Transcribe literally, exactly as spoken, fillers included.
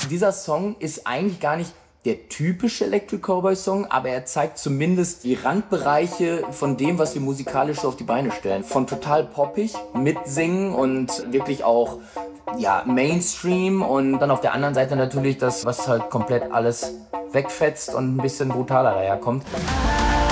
Dieser Song ist eigentlich gar nicht der typische Electric Cowboy Song, aber er zeigt zumindest die Randbereiche von dem, was wir musikalisch so auf die Beine stellen. Von total poppig, mitsingen und wirklich auch ja, Mainstream und dann auf der anderen Seite natürlich das, was halt komplett alles wegfetzt und ein bisschen brutaler daherkommt.